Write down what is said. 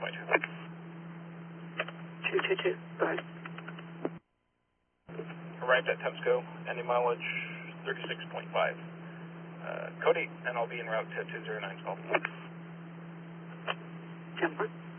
222, go ahead. Arrived at Temsco, ending mileage 36.5. Code 8, and I'll be en route to 209's call. 10-1.